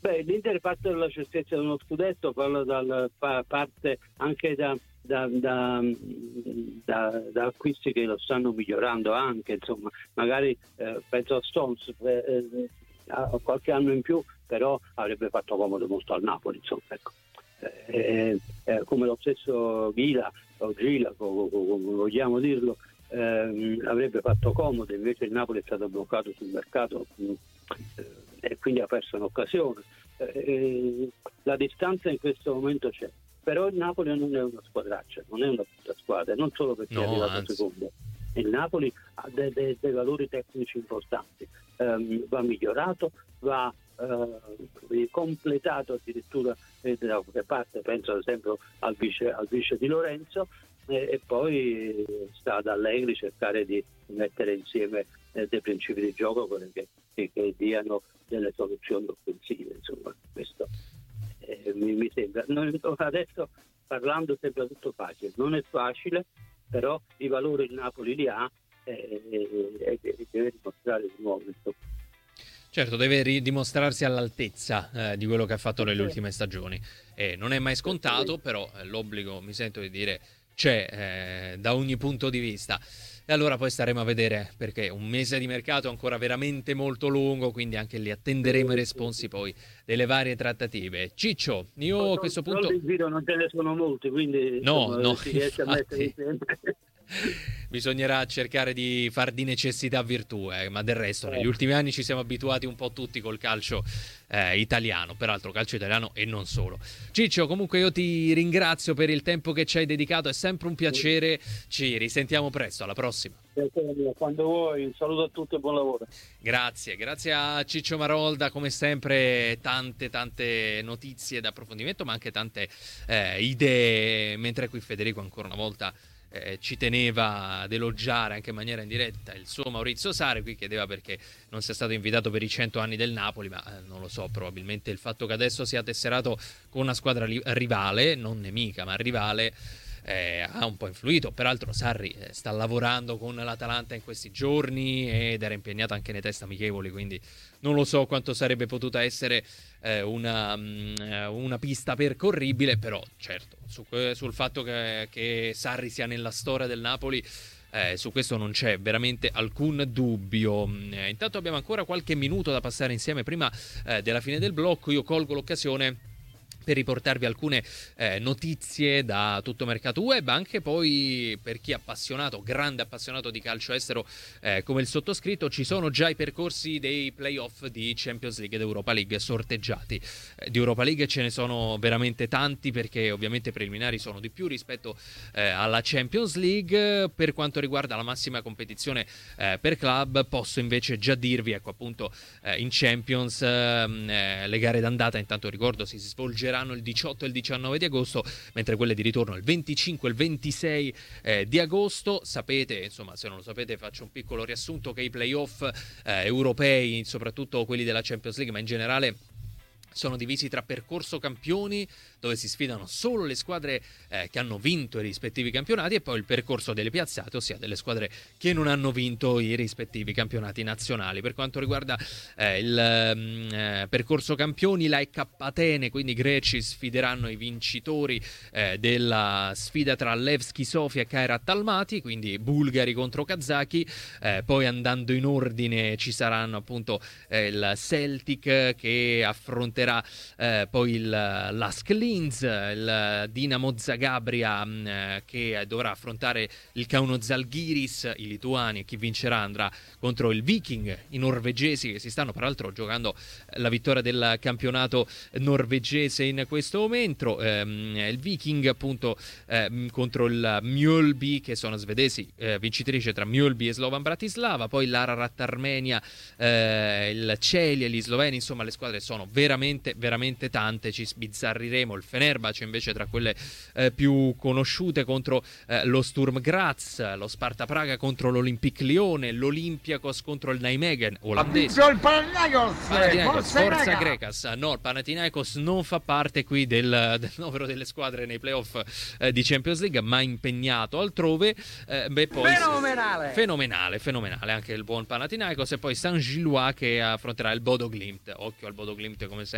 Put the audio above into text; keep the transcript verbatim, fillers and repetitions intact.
Beh, l'Inter parte dalla certezza di uno scudetto, parla dal, pa, parte anche da, da, da, da, da acquisti che lo stanno migliorando anche, insomma, magari eh, penso a Stones, eh, ha qualche anno in più, però avrebbe fatto comodo molto al Napoli, insomma, ecco. Eh, eh, come lo stesso Gila o Gila, come, come vogliamo dirlo, ehm, avrebbe fatto comodo, invece il Napoli è stato bloccato sul mercato mh, eh, e quindi ha perso un'occasione. Eh, la distanza in questo momento c'è, però il Napoli non è una squadraccia, non è una brutta squadra, non solo perché no, è arrivato anzi. secondo. Il Napoli ha dei, dei, dei valori tecnici importanti, um, va migliorato, va uh, completato addirittura eh, da qualche parte, penso ad esempio al vice, al vice di Lorenzo, eh, e poi sta ad Allegri cercare di mettere insieme eh, dei principi di gioco che, che, che diano delle soluzioni offensive, insomma, questo eh, mi, mi sembra. Non, adesso parlando sembra tutto facile, non è facile, però i valori il Napoli li ha e eh, eh, deve dimostrare di nuovo. Certo, deve ridimostrarsi all'altezza eh, di quello che ha fatto nelle ultime stagioni. E non è mai scontato, però eh, l'obbligo, mi sento di dire, c'è eh, da ogni punto di vista. E allora poi staremo a vedere, perché un mese di mercato è ancora veramente molto lungo, quindi anche lì attenderemo i responsi poi delle varie trattative. Ciccio, io a questo punto... Non, giro, non ce ne sono molti, quindi no, insomma, no, si riesce infatti... a mettere insieme. Bisognerà cercare di far di necessità virtù, eh, ma del resto negli ultimi anni ci siamo abituati un po' tutti col calcio eh, italiano, peraltro calcio italiano e non solo. Ciccio, comunque io ti ringrazio per il tempo che ci hai dedicato, è sempre un piacere, ci risentiamo presto, alla prossima. Quando vuoi, un saluto a tutti e buon lavoro. Grazie, grazie a Ciccio Marolda, come sempre tante tante notizie d'approfondimento, ma anche tante eh, idee, mentre qui Federico ancora una volta Eh, ci teneva ad elogiare anche in maniera indiretta il suo Maurizio Sarri. Qui chiedeva perché non sia stato invitato per i cento anni del Napoli, ma eh, non lo so, probabilmente il fatto che adesso sia tesserato con una squadra li- rivale, non nemica ma rivale, eh, ha un po' influito. Peraltro Sarri eh, sta lavorando con l'Atalanta in questi giorni ed era impegnato anche nei test amichevoli, quindi non lo so quanto sarebbe potuta essere eh, una, mh, una pista percorribile, però certo su, sul fatto che, che Sarri sia nella storia del Napoli, eh, su questo non c'è veramente alcun dubbio. Eh, intanto abbiamo ancora qualche minuto da passare insieme prima eh, della fine del blocco. Io colgo l'occasione per riportarvi alcune eh, notizie da tutto mercato web, anche poi per chi è appassionato, grande appassionato di calcio estero eh, come il sottoscritto. Ci sono già i percorsi dei playoff di Champions League ed Europa League sorteggiati. Eh, di Europa League ce ne sono veramente tanti, perché ovviamente i preliminari sono di più rispetto eh, alla Champions League. Per quanto riguarda la massima competizione eh, per club, posso invece già dirvi, ecco appunto eh, in Champions eh, le gare d'andata, intanto ricordo, si svolgeranno il diciotto e il diciannove di agosto, mentre quelle di ritorno il venticinque e il ventisei eh, di agosto. Sapete, insomma, se non lo sapete faccio un piccolo riassunto, che i playoff eh, europei, soprattutto quelli della Champions League, ma in generale sono divisi tra percorso campioni, dove si sfidano solo le squadre eh, che hanno vinto i rispettivi campionati, e poi il percorso delle piazzate, ossia delle squadre che non hanno vinto i rispettivi campionati nazionali. Per quanto riguarda eh, il eh, percorso campioni, la E K Atene, quindi i greci, sfideranno i vincitori eh, della sfida tra Levski Sofia e Kairat Almaty, quindi bulgari contro kazaki. Eh, poi andando in ordine ci saranno appunto eh, il Celtic che affronterà eh, poi il Lask Linz, il Dinamo Zagabria eh, che dovrà affrontare il Kauno Zalgiris, i lituani, e chi vincerà andrà contro il Viking, i norvegesi, che si stanno peraltro giocando la vittoria del campionato norvegese in questo momento. Ehm, il Viking appunto eh, contro il Mjölby, che sono svedesi, eh, vincitrice tra Mjölby e Slovan Bratislava. Poi l'Ararat Armenia, eh, il Celia, gli sloveni. Insomma, le squadre sono veramente veramente tante, ci sbizzarriremo. Il Fenerbahce invece tra quelle eh, più conosciute contro eh, lo Sturm Graz, lo Sparta Praga contro l'Olympique Lione, l'Olympiakos contro il Nijmegen olandese. Il Panathinaikos, Panathinaikos, Forza Grecas. No, il Panathinaikos non fa parte qui del, del novero delle squadre nei playoff eh, di Champions League, ma impegnato altrove. Eh, beh, poi fenomenale fenomenale fenomenale anche il buon Panathinaikos. E poi Saint Gillois che affronterà il Bodo Glimt. Occhio al Bodo Glimt, come sempre